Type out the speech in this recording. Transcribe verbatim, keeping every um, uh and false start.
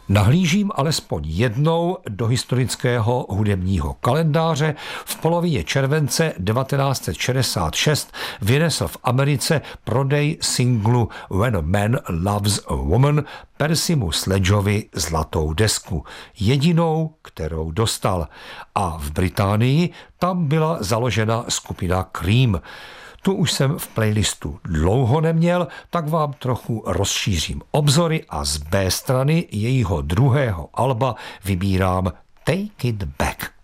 Nahlížím alespoň jednou do historického hudebního kalendáře. V polovině července devatenáct set šedesát šest vynesl v Americe prodej singlu When a Man Loves a Woman Percymu Sledgeovi zlatou desku, jedinou, kterou dostal. A v Británii tam byla založena skupina Cream. Tu už jsem v playlistu dlouho neměl, tak vám trochu rozšířím obzory a z B strany jejího druhého alba vybírám Take It Back.